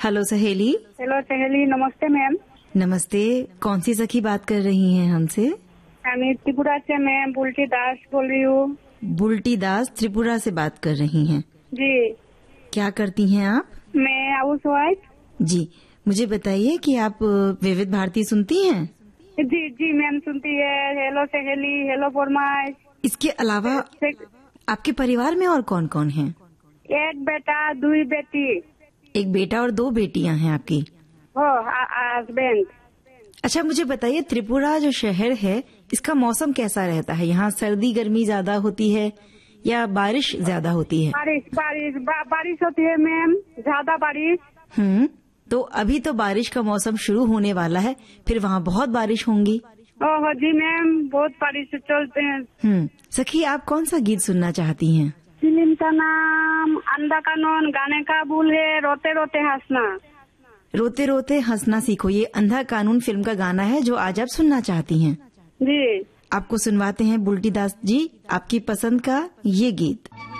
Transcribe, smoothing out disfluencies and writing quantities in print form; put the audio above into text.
Hello सहेली। Hello सहेली, नमस्ते मैम। नमस्ते, कौन सी सखी बात कर रही हैं हमसे? मैं त्रिपुरा से मैम बुल्टी दास बोल रही हूँ। बुल्टी दास त्रिपुरा से बात कर रही हैं जी। क्या करती हैं आप? मैं हाउस वाइफ। जी, मुझे बताइए कि आप विविध भारती सुनती हैं? जी जी मैम, सुनती है। हेलो सहेली, हेलो फरमाइश। इसके अलावा आपके परिवार में और कौन कौन हैं? एक बेटा, दो बेटी। एक बेटा और 2 बेटियां हैं आपकी? हो हस्बैंड। अच्छा, मुझे बताइए त्रिपुरा जो शहर है इसका मौसम कैसा रहता है? यहाँ सर्दी गर्मी ज्यादा होती है या बारिश ज्यादा होती है? बारिश होती है मैम, ज्यादा बारिश। तो अभी तो बारिश का मौसम शुरू होने वाला है, फिर वहाँ बहुत बारिश होंगी। ओह जी मैम, बहुत बारिश चलते हैं। सखी, आप कौन सा गीत सुनना चाहती हैं? फिल्म का नाम अंधा कानून, गाने का बोल है रोते रोते हंसना। रोते रोते हंसना सीखो, ये अंधा कानून फिल्म का गाना है जो आज आप सुनना चाहती हैं। जी, आपको सुनवाते हैं बुल्टी दास जी आपकी पसंद का ये गीत।